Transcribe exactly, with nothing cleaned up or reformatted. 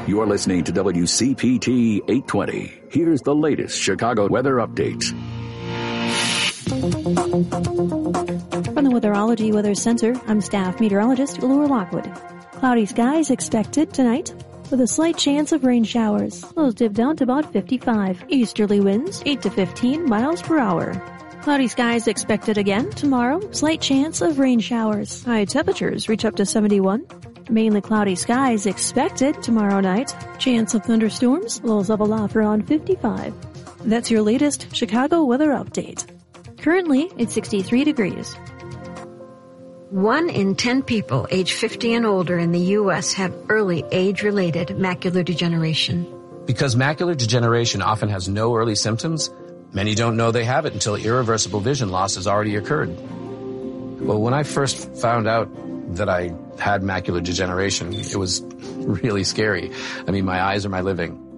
You're listening to W C P T eight twenty. Here's the latest Chicago weather update. From the Weatherology Weather Center, I'm staff meteorologist Laura Lockwood. Cloudy skies expected tonight, with a slight chance of rain showers. Lows dip down to about fifty-five. Easterly winds eight to fifteen miles per hour. Cloudy skies expected again tomorrow. Slight chance of rain showers. High temperatures reach up to seventy-one. Mainly cloudy skies expected tomorrow night. Chance of thunderstorms. Lows level off around fifty-five. That's your latest Chicago weather update. Currently, it's sixty-three degrees. One in ten people age fifty and older in the U S have early age-related macular degeneration. Because macular degeneration often has no early symptoms, many don't know they have it until irreversible vision loss has already occurred. Well, when I first found out that I had macular degeneration, it was really scary. I mean, my eyes are my living.